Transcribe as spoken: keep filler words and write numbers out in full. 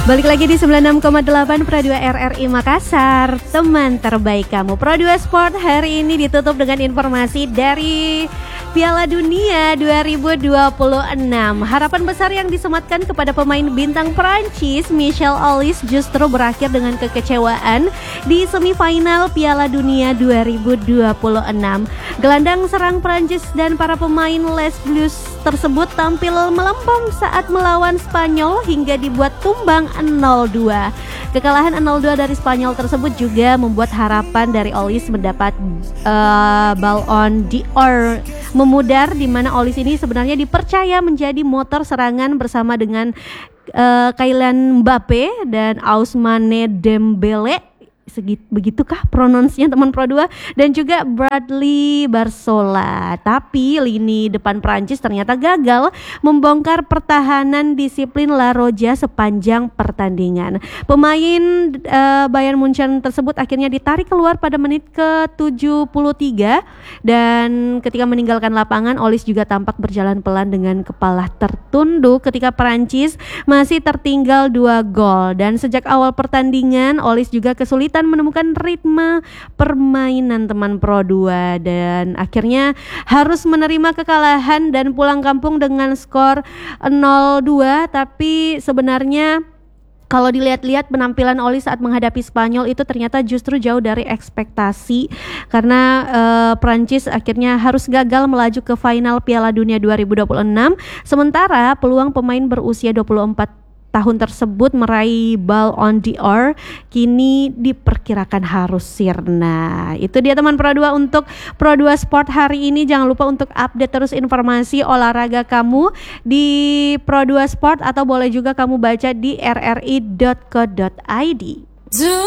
Balik lagi di sembilan puluh enam koma delapan Pro dua R R I Makassar, teman terbaik kamu. Pro dua Sport hari ini ditutup dengan informasi dari Piala Dunia dua ribu dua puluh enam. Harapan besar yang disematkan kepada pemain bintang Prancis Michel Aulis justru berakhir dengan kekecewaan di semifinal Piala Dunia dua ribu dua puluh enam. Gelandang serang Prancis dan para pemain Les Bleus tersebut tampil melempem saat melawan Spanyol hingga dibuat tumbang nol dua. Kekalahan nol dua dari Spanyol tersebut juga membuat harapan dari Aulis mendapat uh, Ballon d'Or memudar, di mana Aulis ini sebenarnya dipercaya menjadi motor serangan bersama dengan uh, Kylian Mbappe dan Ousmane Dembele. Segit, begitukah pronounce-nya teman Pro dua, dan juga Bradley Barcola. Tapi lini depan Prancis ternyata gagal membongkar pertahanan disiplin La Roja sepanjang pertandingan. Pemain uh, Bayern Munchen tersebut akhirnya ditarik keluar pada menit ke tujuh puluh tiga, dan ketika meninggalkan lapangan Aulis juga tampak berjalan pelan dengan kepala tertunduk ketika Prancis masih tertinggal dua gol. Dan sejak awal pertandingan Aulis juga kesulitan menemukan ritme permainan teman Pro dua, dan akhirnya harus menerima kekalahan dan pulang kampung dengan skor nol dua. Tapi sebenarnya kalau dilihat-lihat penampilan Aulis saat menghadapi Spanyol itu ternyata justru jauh dari ekspektasi, karena uh, Prancis akhirnya harus gagal melaju ke final Piala Dunia dua ribu dua puluh enam. Sementara peluang pemain berusia dua puluh empat tahun tersebut meraih Ballon d'Or kini diperkirakan harus sirna. Itu dia teman Pro dua untuk Pro dua Sport hari ini. Jangan lupa untuk update terus informasi olahraga kamu di Pro dua Sport, atau boleh juga kamu baca di r r i dot co dot i d.